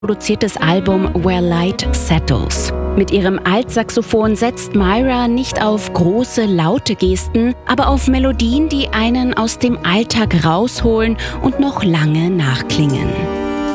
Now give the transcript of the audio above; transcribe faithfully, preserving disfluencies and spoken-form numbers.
produziertes Album Where Light Settles. Mit ihrem Altsaxophon setzt Myra nicht auf große, laute Gesten, aber auf Melodien, die einen aus dem Alltag rausholen und noch lange nachklingen.